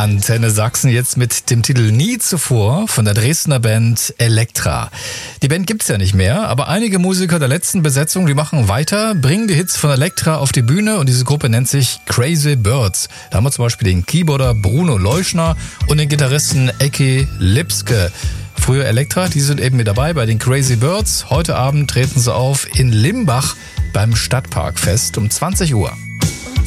Antenne Sachsen jetzt mit dem Titel Nie zuvor von der Dresdner Band Elektra. Die Band gibt's ja nicht mehr, aber einige Musiker der letzten Besetzung, die machen weiter, bringen die Hits von Elektra auf die Bühne und diese Gruppe nennt sich Crazy Birds. Da haben wir zum Beispiel den Keyboarder Bruno Leuschner und den Gitarristen Ecki Lipske. Früher Elektra, die sind eben mit dabei bei den Crazy Birds. Heute Abend treten sie auf in Limbach beim Stadtparkfest um 20 Uhr.